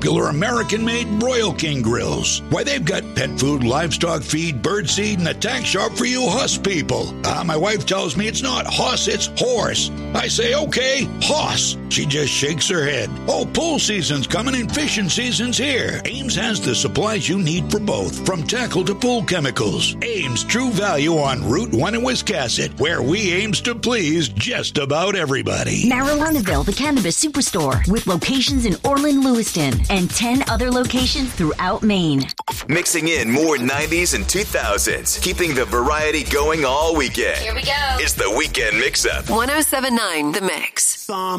popular American-made Royal King grills. Why, they've got pet food, livestock feed, birdseed, and a tack shop for you Huss people. My wife tells me it's not Huss, it's horse. I say, okay, Huss. She just shakes her head. Oh, pool season's coming and fishing season's here. Ames has the supplies you need for both, from tackle to pool chemicals. Ames, true value on Route 1 in Wiscasset, where we aims to please just about everybody. Marijuanaville, the Cannabis Superstore, with locations in Orland, Lewiston, and 10 other locations throughout Maine. Mixing in more 90s and 2000s, keeping the variety going all weekend. Here we go. It's the Weekend Mix-Up. 107.9 The Mix.